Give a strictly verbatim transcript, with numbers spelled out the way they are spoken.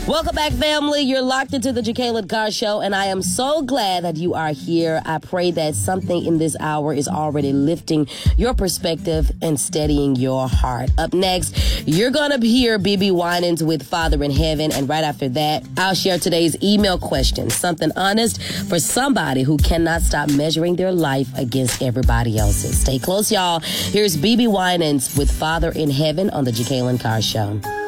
Welcome back, family. You're locked into the Jacqueline Carr Show, and I am so glad that you are here. I pray that something in this hour is already lifting your perspective and steadying your heart. Up next, you're going to hear B B Winans with Father in Heaven, and right after that, I'll share today's email question, something honest for somebody who cannot stop measuring their life against everybody else's. Stay close, y'all. Here's B B Winans with Father in Heaven on the Jacqueline Carr Show.